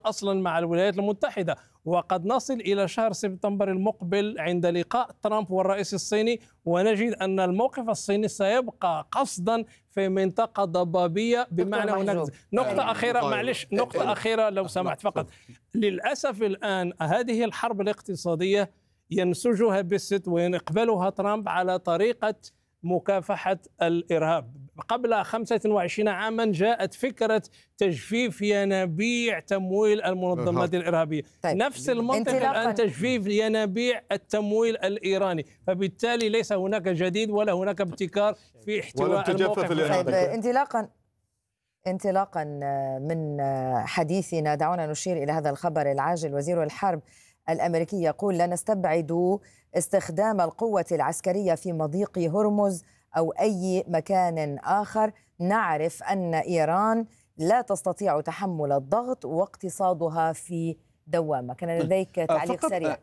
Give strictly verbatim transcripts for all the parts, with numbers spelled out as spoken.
أصلا مع الولايات المتحدة، وقد نصل إلى شهر سبتمبر المقبل عند لقاء ترامب والرئيس الصيني ونجد أن الموقف الصيني سيبقى قصدا في منطقة ضبابية. بمعنى هناك نقطة أخيرة، معلش نقطة أخيرة لو سمحت فقط. للأسف الآن هذه الحرب الاقتصادية ينسجها بيست ويقبلها ترامب على طريقة مكافحة الإرهاب. قبل خمسة وعشرين عاما جاءت فكرة تجفيف ينابيع تمويل المنظمات الإرهابية. طيب. نفس المنطق الآن تجفيف ينابيع التمويل الإيراني، فبالتالي ليس هناك جديد ولا هناك ابتكار في احتواء الموقف. طيب انطلاقا انطلاقا من حديثنا دعونا نشير إلى هذا الخبر العاجل. وزير الحرب الأمريكي يقول: لا نستبعد استخدام القوة العسكرية في مضيق هرمز أو أي مكان آخر. نعرف أن إيران لا تستطيع تحمل الضغط واقتصادها في دوامة. كان لديك تعليق سريع.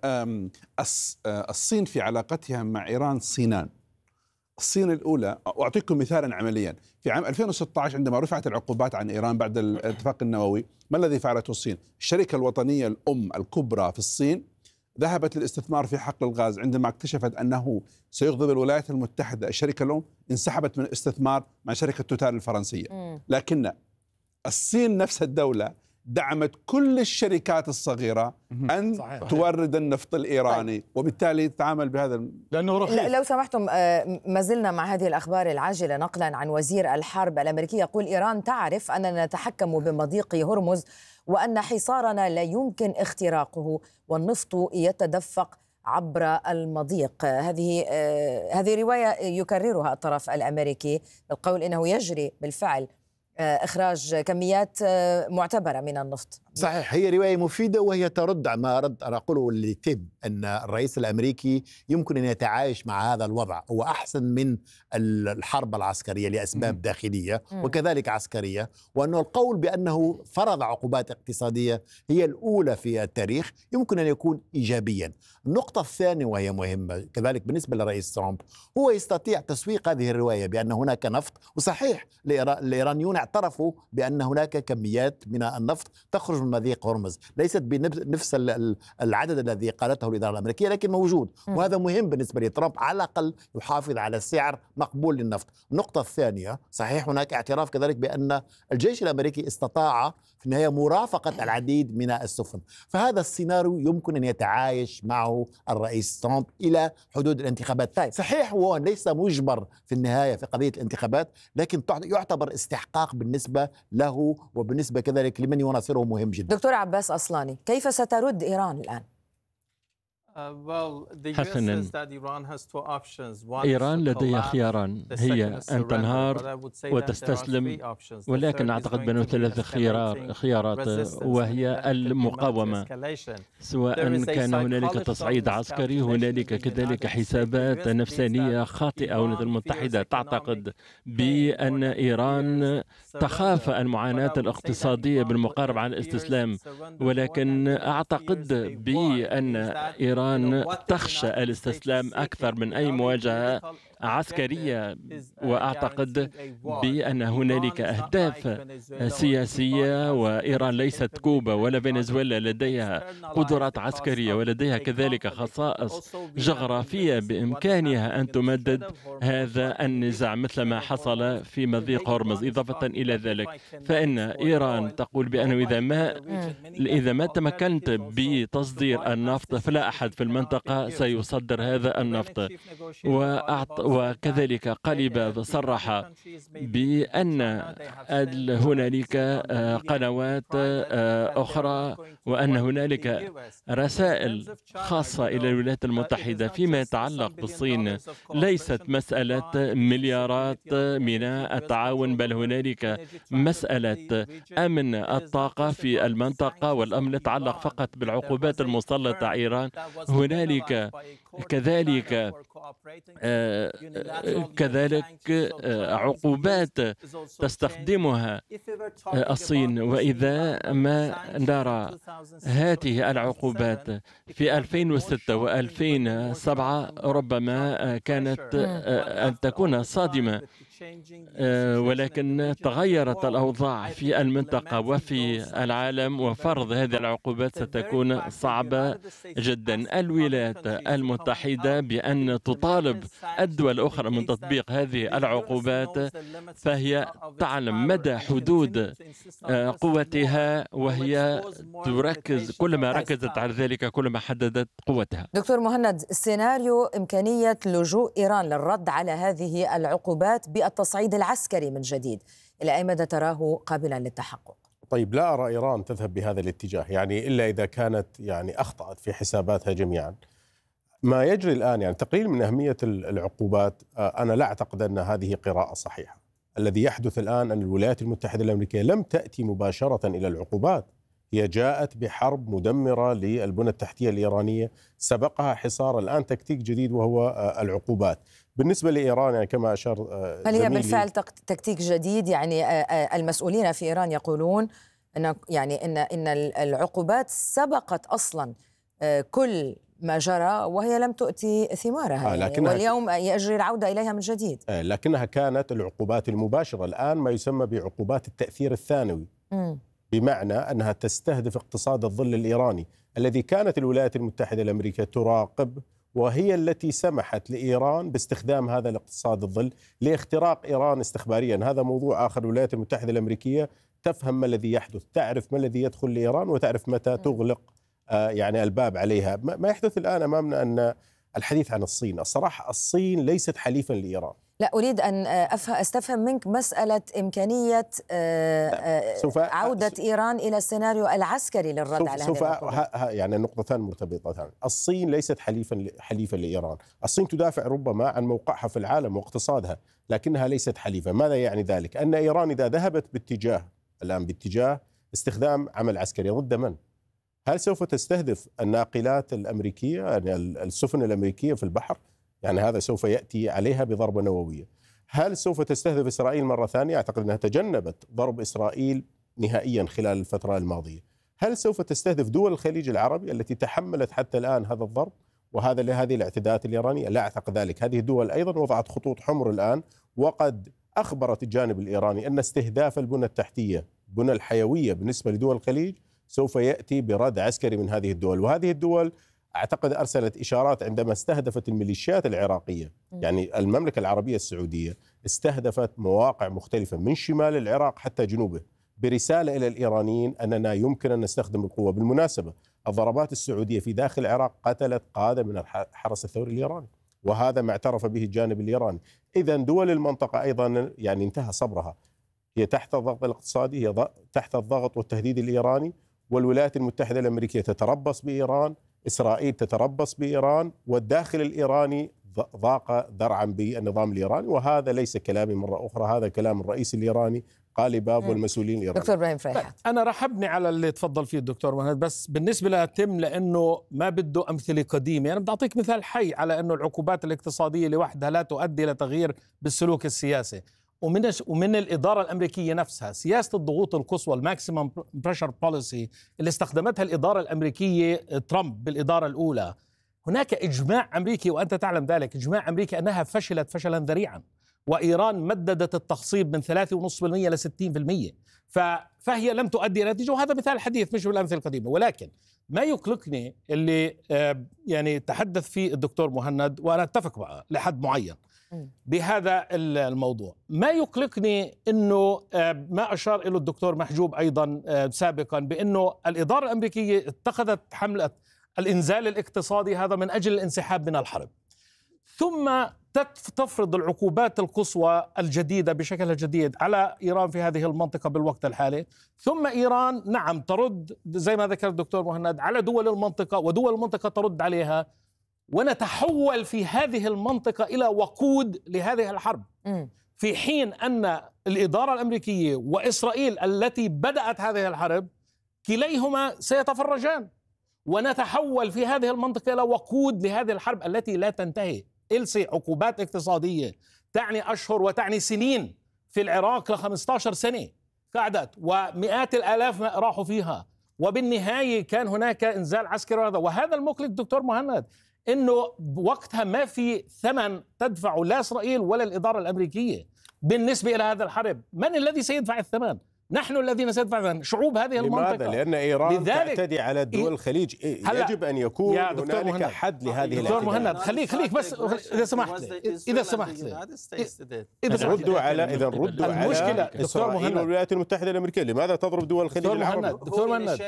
الصين في علاقتها مع إيران صينان. الصين الأولى، أعطيكم مثالا عمليا، في عام ألفين وستة عشر عندما رفعت العقوبات عن إيران بعد الاتفاق النووي، ما الذي فعلته الصين؟ الشركة الوطنية الأم الكبرى في الصين ذهبت للاستثمار في حقل الغاز. عندما اكتشفت أنه سيغضب الولايات المتحدة الشركة الأم، انسحبت من الاستثمار مع شركة توتال الفرنسية. لكن الصين نفس الدولة دعمت كل الشركات الصغيرة أن صحيح. تورد النفط الإيراني، وبالتالي تتعامل بهذا لأنه رخيص. لو سمحتم، ما زلنا مع هذه الأخبار العاجلة نقلا عن وزير الحرب الأمريكي يقول: إيران تعرف أننا نتحكم بمضيق هرمز وأن حصارنا لا يمكن اختراقه والنفط يتدفق عبر المضيق. هذه هذه رواية يكررها الطرف الأمريكي بالقول إنه يجري بالفعل إخراج كميات معتبرة من النفط. صحيح، هي رواية مفيدة وهي ترد على ما رد أنا أقوله اللي تم أن الرئيس الأمريكي يمكن أن يتعايش مع هذا الوضع. هو أحسن من الحرب العسكرية لأسباب داخلية وكذلك عسكرية، وأنه القول بأنه فرض عقوبات اقتصادية هي الأولى في التاريخ يمكن أن يكون إيجابيا. النقطة الثانية وهي مهمة كذلك بالنسبة لرئيس ترامب، هو يستطيع تسويق هذه الرواية بأن هناك نفط، وصحيح الإيرانيون اعترفوا بأن هناك كميات من النفط تخرج من مضيق هرمز، ليست بنفس العدد الذي قالته الإدارة الأمريكية لكن موجود، وهذا مهم بالنسبة لترامب، على الأقل يحافظ على سعر مقبول للنفط. النقطة الثانية، صحيح هناك اعتراف كذلك بأن الجيش الأمريكي استطاع في النهاية مرافقة العديد من السفن، فهذا السيناريو يمكن أن يتعايش معه الرئيس ترامب إلى حدود الانتخابات. طيب. صحيح هو ليس مجبر في النهاية في قضية الانتخابات، لكن يعتبر استحقاق بالنسبة له وبالنسبة كذلك لمن يناصره مهم جدا. دكتور عباس أصلاني، كيف سترد إيران الآن؟ حسنا، إيران لديها خياران، هي أن تنهار وتستسلم، ولكن أعتقد بأنه ثلاث خيارات خيارات وهي المقاومة، سواء كان هنالك تصعيد عسكري، هنالك كذلك حسابات نفسانية خاطئة. الولايات المتحدة تعتقد بأن إيران تخاف المعاناة الاقتصادية بالمقاربة على الاستسلام، ولكن أعتقد بأن إيران تخشى الاستسلام أكثر من أي مواجهة عسكرية، وأعتقد بأن هنالك أهداف سياسية، وإيران ليست كوبا ولا فنزويلا، لديها قدرات عسكرية ولديها كذلك خصائص جغرافية بإمكانها أن تمدد هذا النزاع مثل ما حصل في مضيق هرمز. إضافة إلى ذلك فإن إيران تقول بأنه إذا ما إذا ما تمكنت بتصدير النفط فلا أحد في المنطقة سيصدر هذا النفط. وكذلك قلب صرح بأن هنالك قنوات أخرى وأن هنالك رسائل خاصة إلى الولايات المتحدة فيما يتعلق بالصين. ليست مسألة مليارات من التعاون، بل هنالك مسألة أمن الطاقة في المنطقة، والأمن يتعلق فقط بالعقوبات المسلطة على إيران. هنالك كذلك كذلك عقوبات تستخدمها الصين، وإذا ما نرى هذه العقوبات في ألفين وستة وألفين وسبعة ربما كانت أن تكون صادمة. ولكن تغيرت الأوضاع في المنطقة وفي العالم، وفرض هذه العقوبات ستكون صعبة جدا. الولايات المتحدة بأن تطالب الدول الأخرى من تطبيق هذه العقوبات، فهي تعلم مدى حدود قوتها، وهي تركز كلما ركزت على ذلك كلما حددت قوتها. دكتور مهند، سيناريو إمكانية لجوء إيران للرد على هذه العقوبات بالتصعيد العسكري من جديد، إلى أي مدى تراه قابلا للتحقق؟ طيب، لا أرى إيران تذهب بهذا الاتجاه، يعني إلا إذا كانت يعني أخطأت في حساباتها جميعا. ما يجري الآن يعني تقليل من أهمية العقوبات، أنا لا أعتقد أن هذه قراءة صحيحة. الذي يحدث الآن أن الولايات المتحدة الأمريكية لم تأتي مباشرة إلى العقوبات، هي جاءت بحرب مدمرة للبنى التحتية الإيرانية، سبقها حصار، الآن تكتيك جديد وهو العقوبات. بالنسبة لإيران يعني كما أشار هل هي بالفعل تكتيك جديد؟ يعني المسؤولين في إيران يقولون أن يعني إن إن العقوبات سبقت أصلا كل ما جرى وهي لم تؤتي ثمارها، آه يعني واليوم يجري العودة إليها من جديد. آه لكنها كانت العقوبات المباشرة، الآن ما يسمى بعقوبات التأثير الثانوي، م. بمعنى أنها تستهدف اقتصاد الظل الإيراني الذي كانت الولايات المتحدة الأمريكية تراقب، وهي التي سمحت لإيران باستخدام هذا الاقتصاد الظل لاختراق إيران استخباريا. هذا موضوع آخر. الولايات المتحدة الأمريكية تفهم ما الذي يحدث، تعرف ما الذي يدخل لإيران وتعرف متى تغلق آه يعني الباب عليها. ما يحدث الآن أمامنا أن الحديث عن الصين، الصراحة الصين ليست حليفا لإيران. لا، أريد أن أستفهم منك مسألة إمكانية عودة إيران إلى السيناريو العسكري للرد على هذه العقوبات. يعني النقطتان مرتبطتان. الصين ليست حليفا حليفا لإيران، الصين تدافع ربما عن موقعها في العالم واقتصادها، لكنها ليست حليفا. ماذا يعني ذلك؟ أن إيران إذا ذهبت باتجاه الآن باتجاه استخدام عمل عسكري ضد من؟ هل سوف تستهدف الناقلات الأمريكية، يعني السفن الأمريكية في البحر؟ يعني هذا سوف يأتي عليها بضربة نووية. هل سوف تستهدف إسرائيل مرة ثانية؟ أعتقد أنها تجنبت ضرب إسرائيل نهائيا خلال الفترة الماضية. هل سوف تستهدف دول الخليج العربي التي تحملت حتى الآن هذا الضرب وهذا لهذه الاعتداءات الإيرانية؟ لا أعتقد ذلك. هذه الدول أيضا وضعت خطوط حمر الآن، وقد أخبرت الجانب الإيراني أن استهداف البنى التحتية، البنى الحيوية بالنسبة لدول الخليج، سوف يأتي برد عسكري من هذه الدول. وهذه الدول أعتقد أرسلت إشارات عندما استهدفت الميليشيات العراقية، يعني المملكة العربية السعودية استهدفت مواقع مختلفة من شمال العراق حتى جنوبه، برسالة إلى الإيرانيين أننا يمكن أن نستخدم القوة. بالمناسبة الضربات السعودية في داخل العراق قتلت قادة من الحرس الثوري الإيراني، وهذا ما اعترف به الجانب الإيراني. إذا دول المنطقة أيضا يعني انتهى صبرها، هي تحت الضغط الاقتصادي، هي تحت الضغط والتهديد الإيراني، والولايات المتحدة الأمريكية تتربص بإيران، إسرائيل تتربص بإيران، والداخل الإيراني ضاق ذرعا بالنظام الإيراني. وهذا ليس كلامي مرة أخرى، هذا كلام الرئيس الإيراني قاليباف والمسؤولين الإيرانيين. دكتور إبراهيم فريحة، أنا رح أبني على اللي تفضل فيه الدكتور مهند، بس بالنسبة لتم لأنه ما بده أمثلة قديمة. أنا بدي أعطيك مثال حي على أنه العقوبات الاقتصادية لوحدها لا تؤدي إلى تغيير بالسلوك السياسي. ومن ومن الإدارة الأمريكية نفسها سياسة الضغوط القصوى، الماكسيمم بريشر بوليسي اللي استخدمتها الإدارة الأمريكية ترامب بالإدارة الأولى، هناك إجماع أمريكي وأنت تعلم ذلك، إجماع أمريكي أنها فشلت فشلا ذريعا، وإيران مددت التخصيب من ثلاثة فاصلة خمسة بالمئة ل ستين بالمئة، فهي لم تؤدي إلى نتيجة. وهذا مثال حديث مش بالأمثلة القديمة. ولكن ما يقلقني اللي يعني تحدث فيه الدكتور مهند، وأنا أتفق معه لحد معين بهذا الموضوع، ما يقلقني أنه ما أشار إلى الدكتور محجوب أيضا سابقا بأنه الإدارة الأمريكية اتخذت حملة الإنزال الاقتصادي هذا من أجل الانسحاب من الحرب، ثم تفرض العقوبات القصوى الجديدة بشكلها الجديد على إيران في هذه المنطقة بالوقت الحالي، ثم إيران نعم ترد زي ما ذكر الدكتور مهند على دول المنطقة، ودول المنطقة ترد عليها، ونتحول في هذه المنطقة إلى وقود لهذه الحرب، في حين أن الإدارة الأمريكية وإسرائيل التي بدأت هذه الحرب كليهما سيتفرجان، ونتحول في هذه المنطقة إلى وقود لهذه الحرب التي لا تنتهي. إلسي عقوبات اقتصادية تعني أشهر وتعني سنين. في العراق ل خمسة عشر سنة قعدت ومئات الآلاف راحوا فيها، وبالنهاية كان هناك إنزال عسكري. وهذا وهذا المقلق دكتور مهند، إنه وقتها ما في ثمن تدفعه لا إسرائيل ولا الإدارة الأمريكية. بالنسبة إلى هذا الحرب. من الذي سيدفع الثمن؟ نحن الذين سندفع الثمن، شعوب هذه المنطقة. لماذا؟ لأن إيران تعتدي على دول الخليج. يجب أن يكون هنالك حد لهذه دكتور مهند، خليك خليك بس إذا سمحت إذا سمحت إذا ردوا على إذا ردوا على المشكلة دكتور مهند والولايات المتحدة الأمريكية، لماذا تضرب دول الخليج العربي؟ دكتور مهند،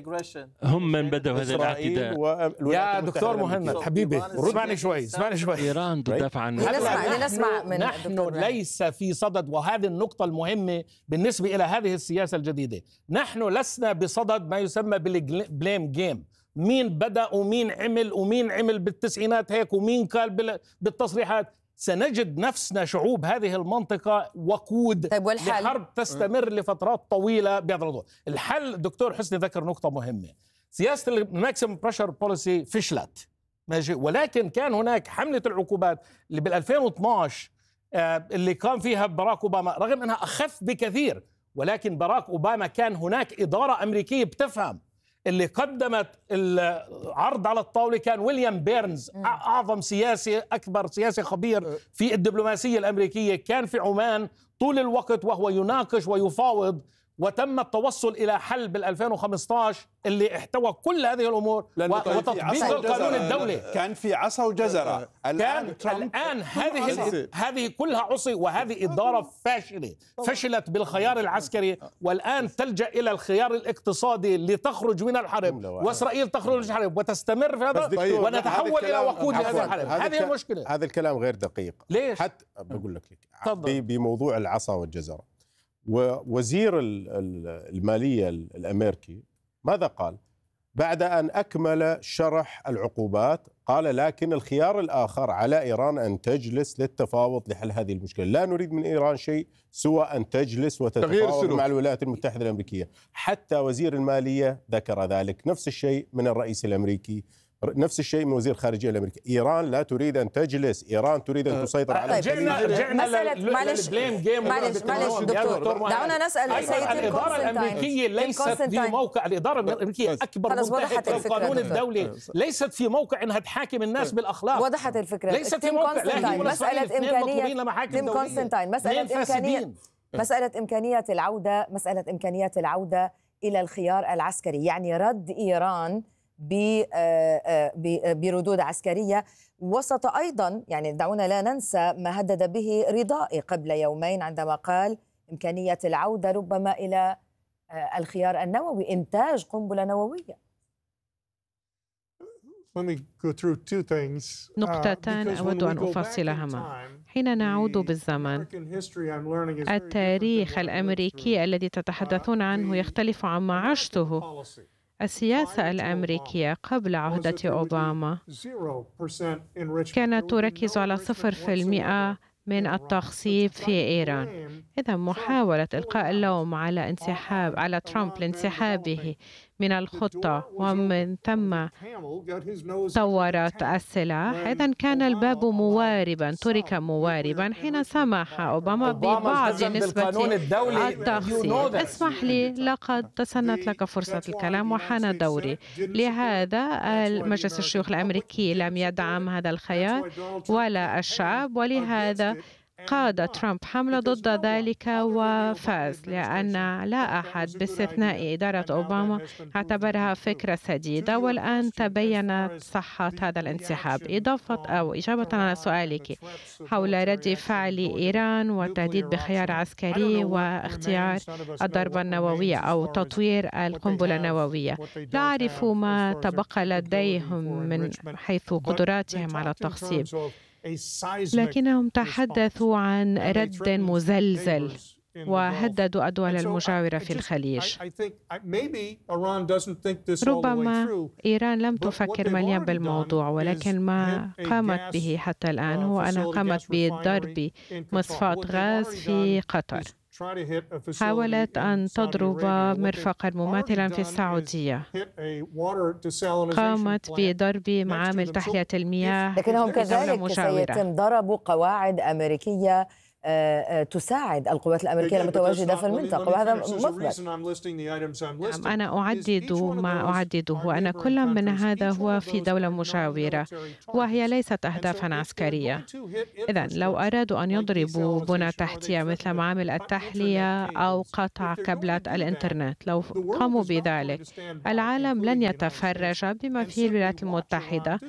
هم من بدأوا هذا الاعتداء. يا دكتور مهند حبيبي اسمعني شوي اسمعني شوي. إيران تدافع عن نسمع من نحن ليس في صدد، وهذه النقطة المهمة بالنسبة إلى هذه السياسة الجديدة، نحن لسنا بصدد ما يسمى بالبليم جيم، مين بدأ ومين عمل ومين عمل بالتسعينات هيك ومين قال بالتصريحات. سنجد نفسنا شعوب هذه المنطقة وقود طيب لحرب تستمر لفترات طويلة بهذا الموضوع. الحل دكتور حسني ذكر نقطة مهمة، سياسة الماكسيمم بريشر بوليسي فشلت ماشي، ولكن كان هناك حملة العقوبات اللي بال ألفين واثناشر اللي قام فيها باراك أوباما، رغم أنها أخف بكثير، ولكن باراك أوباما كان هناك إدارة أمريكية بتفهم. اللي قدمت العرض على الطاولة كان ويليام بيرنز، أعظم سياسي أكبر سياسي خبير في الدبلوماسية الأمريكية، كان في عمان طول الوقت وهو يناقش ويفاوض، وتم التوصل إلى حل بال ألفين وخمسة عشر اللي احتوى كل هذه الأمور وتطبيق القانون الدولي. كان في عصا وجزرة. الآن الآن هذه هذه كلها عصي، وهذه إدارة فاشلة فشلت بالخيار العسكري، والآن تلجأ إلى الخيار الاقتصادي لتخرج من الحرب، وإسرائيل تخرج من الحرب وتستمر في هذا، ونتحول إلى وقود لهذه الحرب. هذه المشكلة. هذا الكلام غير دقيق. ليش؟ حتى بقول لك لك بموضوع العصا والجزرة، ووزير المالية الأمريكي ماذا قال؟ بعد أن أكمل شرح العقوبات قال: لكن الخيار الآخر على إيران أن تجلس للتفاوض لحل هذه المشكلة، لا نريد من إيران شيء سوى أن تجلس وتتفاوض مع الولايات المتحدة الأمريكية. حتى وزير المالية ذكر ذلك، نفس الشيء من الرئيس الأمريكي، نفس الشيء من وزير الخارجية الأمريكي. إيران لا تريد أن تجلس، إيران تريد أن تسيطر على رجعنا رجعنا معلش معلش معلش دكتور، دعونا نسأل سيدي. الإدارة الأمريكية ليست في موقع، الإدارة الأمريكية أكبر متحد في القانون الدولي، ليست في موقع أنها تحاكم الناس بالأخلاق. وضحت الفكرة. ليست في موقع، مسألة إمكانية مسألة إمكانية مسألة إمكانية العودة مسألة إمكانية العودة إلى الخيار العسكري، يعني رد إيران بردود عسكرية، وسط أيضا يعني دعونا لا ننسى ما هدد به رضائي قبل يومين عندما قال إمكانية العودة ربما إلى الخيار النووي، إنتاج قنبلة نووية. نقطتان أود أن أفصلهما. حين نعود بالزمن، التاريخ الأمريكي الذي تتحدثون عنه يختلف عما عشته. السياسة الأمريكية قبل عهدة أوباما كانت تركز على صفر في المئة من التخصيب في إيران. إذا محاولة إلقاء اللوم على انسحاب على ترامب لانسحابه من الخطة ومن ثم طورت السلاح، إذا كان الباب مواربا، ترك مواربا حين سمح أوباما ببعض نسبة التخصيب. اسمح لي، لقد تسنت لك فرصة الكلام وحان دوري. لهذا مجلس الشيوخ الأمريكي لم يدعم هذا الخيار ولا الشعب، ولهذا قاد ترامب حملة ضد ذلك وفاز، لأن لا أحد باستثناء إدارة أوباما اعتبرها فكرة سديدة، والآن تبينت صحة هذا الانسحاب. إضافة أو إجابة على سؤالك حول رد فعل إيران والتهديد بخيار عسكري واختيار الضربة النووية أو تطوير القنبلة النووية، لا أعرف ما تبقى لديهم من حيث قدراتهم على التخصيب، لكنهم تحدثوا عن رد مزلزل وهددوا الدول المجاورة في الخليج. ربما إيران لم تفكر مليا بالموضوع، ولكن ما قامت به حتى الآن هو أنها قامت بضرب مصفاة غاز في قطر. حاولت أن تضرب مرفقا مماثلا في السعودية، قامت بضرب معامل تحلية المياه، لكنهم كذلك سيتم ضربوا قواعد أمريكية تساعد القوات الأمريكية المتواجدة في المنطقة، وهذا مثبت. نعم، أنا أعدد ما أعدده أن كل من هذا هو في دولة مجاورة وهي ليست أهدافا عسكرية. إذن لو أرادوا أن يضربوا بنى تحتية مثل معامل التحلية أو قطع كابلات الإنترنت، لو قاموا بذلك العالم لن يتفرج بما فيه الولايات المتحدة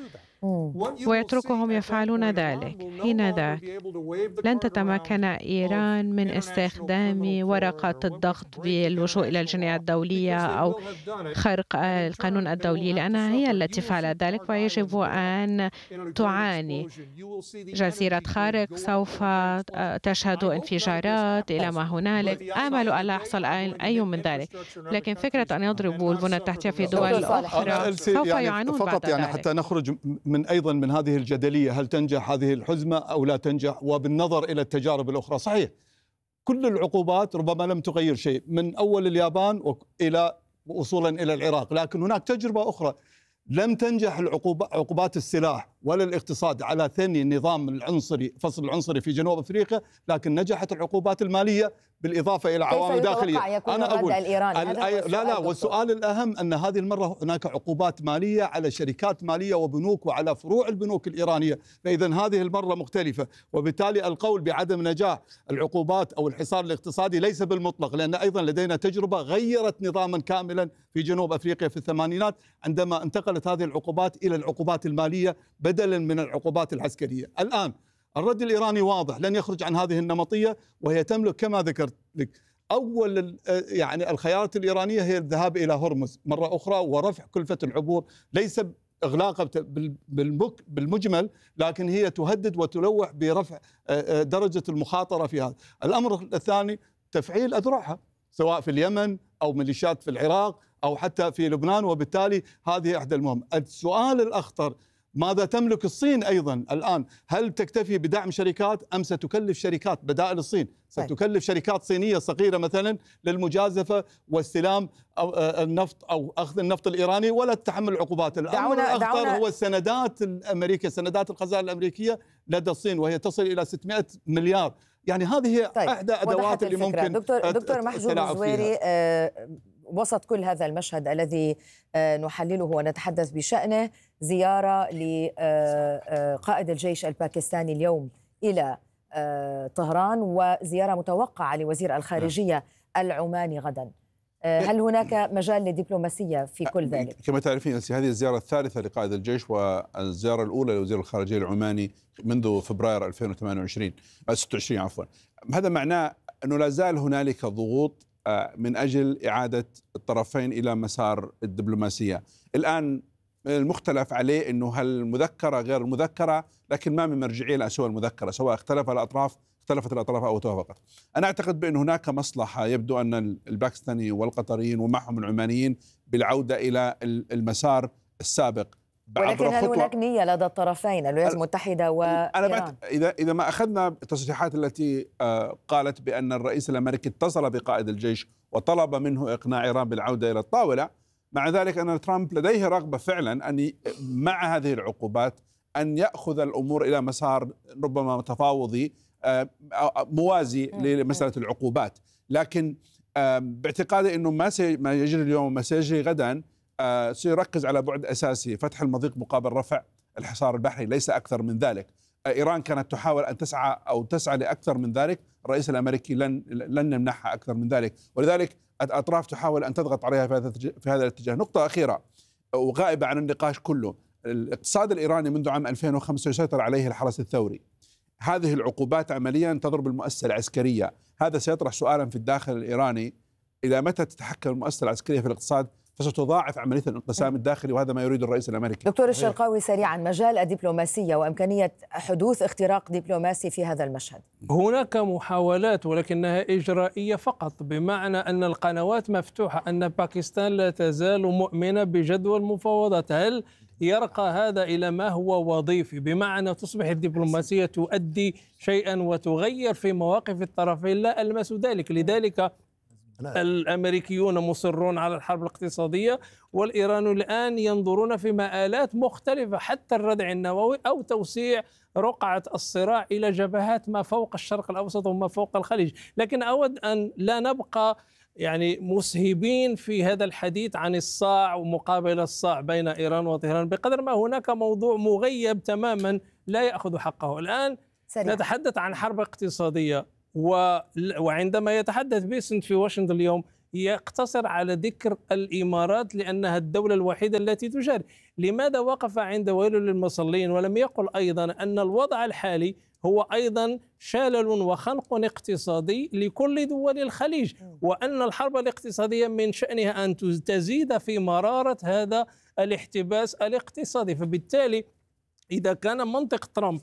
ويتركهم يفعلون ذلك. حين ذاك لن تتمكن إيران من استخدام ورقة الضغط باللجوء إلى الجناية الدولية أو خرق القانون الدولي، لأنها هي التي فعلت ذلك ويجب أن تعاني. جزيرة خارق سوف تشهد انفجارات إلى ما هنالك. آمل ألا يحصل أي من ذلك، لكن فكرة أن يضربوا البنى التحتية في دول أخرى سوف يعانون فقط بعد يعني ذلك. حتى نخرج من أيضا من هذه الجدلية، هل تنجح هذه الحزمة أو لا تنجح، وبالنظر إلى التجارب الأخرى. صحيح كل العقوبات ربما لم تغير شيء من أول اليابان إلى وصولا إلى العراق، لكن هناك تجربة أخرى لم تنجح العقوبات عقوبات السلاح ولا الاقتصاد على ثني النظام العنصري فصل العنصري في جنوب أفريقيا، لكن نجحت العقوبات المالية بالإضافة إلى عوامل داخلية. أنا أقول لا لا والسؤال الأهم أن هذه المرة هناك عقوبات مالية على شركات مالية وبنوك وعلى فروع البنوك الإيرانية، فإذا هذه المرة مختلفة، وبالتالي القول بعدم نجاح العقوبات أو الحصار الاقتصادي ليس بالمطلق، لأن أيضا لدينا تجربة غيرت نظاما كاملا في جنوب أفريقيا في الثمانينات عندما انتقلت هذه العقوبات إلى العقوبات المالية بدلا من العقوبات العسكرية. الآن الرد الإيراني واضح، لن يخرج عن هذه النمطية، وهي تملك كما ذكرت لك أول يعني الخيارات الإيرانية هي الذهاب إلى هرمز مرة أخرى ورفع كلفة العبور، ليس إغلاقها بالمجمل، لكن هي تهدد وتلوح برفع درجة المخاطرة في هذا. الأمر الثاني تفعيل أذرعها سواء في اليمن أو ميليشيات في العراق أو حتى في لبنان، وبالتالي هذه إحدى المهم. السؤال الأخطر ماذا تملك الصين أيضا الآن؟ هل تكتفي بدعم شركات أم ستكلف شركات بدائل الصين؟ ستكلف شركات صينية صغيرة مثلا للمجازفة واستلام أو النفط أو أخذ النفط الإيراني ولا تتحمل العقوبات. الأمر الأخطر هو السندات الأمريكية، سندات الخزائن الأمريكية لدى الصين، وهي تصل إلى ستمائة مليار. يعني هذه هي طيب. أحدى أدوات اللي ممكن دكتور, دكتور محجوب الزويري، آه وسط كل هذا المشهد الذي نحلله ونتحدث بشأنه، زيارة لقائد الجيش الباكستاني اليوم إلى طهران وزيارة متوقعة لوزير الخارجية العماني غدا، هل هناك مجال للدبلوماسية في كل ذلك؟ كما تعرفين هذه الزيارة الثالثة لقائد الجيش، والزيارة الأولى لوزير الخارجية العماني منذ فبراير ألفين وثمانية وعشرين ستة وعشرين عفوا. هذا معناه أنه لا زال هنالك ضغوط من أجل إعادة الطرفين إلى مسار الدبلوماسية. الآن المختلف عليه أنه هل المذكرة غير المذكرة، لكن ما من مرجعية لأسوأ المذكرة، سواء اختلف الأطراف اختلفت الأطراف أو توافقت. أنا أعتقد بأن هناك مصلحة، يبدو أن الباكستاني والقطريين ومعهم العمانيين بالعودة إلى المسار السابق. ولكن هل هناك نية لدى الطرفين الولايات المتحدة وإيران؟ أنا إذا إذا ما أخذنا التصريحات التي قالت بأن الرئيس الأمريكي اتصل بقائد الجيش وطلب منه إقناع إيران بالعودة إلى الطاولة، مع ذلك أن ترامب لديه رغبة فعلا أن مع هذه العقوبات أن يأخذ الأمور إلى مسار ربما تفاوضي موازي لمسألة العقوبات. لكن باعتقادي أنه ما ما يجري اليوم وما سيجري غدا سيركز على بعد أساسي، فتح المضيق مقابل رفع الحصار البحري، ليس أكثر من ذلك. إيران كانت تحاول أن تسعى أو تسعى لأكثر من ذلك، الرئيس الأمريكي لن لن يمنحها أكثر من ذلك، ولذلك الأطراف تحاول أن تضغط عليها في هذا الاتجاه. نقطة أخيرة وغائبة عن النقاش كله، الاقتصاد الإيراني منذ عام ألفين وخمسة يسيطر عليه الحرس الثوري. هذه العقوبات عمليا تضرب المؤسسة العسكرية، هذا سيطرح سؤالا في الداخل الإيراني، إلى متى تتحكم المؤسسة العسكرية في الاقتصاد فستضاعف عملية الانقسام الداخلي، وهذا ما يريد الرئيس الأمريكي. دكتور الشرقاوي سريعا، مجال الدبلوماسية وإمكانية حدوث اختراق دبلوماسي في هذا المشهد. هناك محاولات ولكنها إجرائية فقط، بمعنى أن القنوات مفتوحة، أن باكستان لا تزال مؤمنة بجدوى المفاوضات. هل يرقى هذا إلى ما هو وظيفي، بمعنى تصبح الدبلوماسية تؤدي شيئا وتغير في مواقف الطرفين؟ لا ألمس ذلك. لذلك الأمريكيون مصرون على الحرب الاقتصادية، والإيرانيون الآن ينظرون في مآلات مختلفة، حتى الردع النووي أو توسيع رقعة الصراع إلى جبهات ما فوق الشرق الأوسط وما فوق الخليج. لكن أود أن لا نبقى يعني مسهبين في هذا الحديث عن الصاع ومقابل الصاع بين إيران وطهران، بقدر ما هناك موضوع مغيب تماما لا يأخذ حقه. الآن سريع. نتحدث عن حرب اقتصادية، وعندما يتحدث بيسنت في واشنطن اليوم يقتصر على ذكر الإمارات لأنها الدولة الوحيدة التي تجاري. لماذا وقف عند ويل للمصلين ولم يقل أيضا أن الوضع الحالي هو أيضا شلل وخنق اقتصادي لكل دول الخليج، وأن الحرب الاقتصادية من شأنها أن تزيد في مرارة هذا الاحتباس الاقتصادي؟ فبالتالي إذا كان منطق ترامب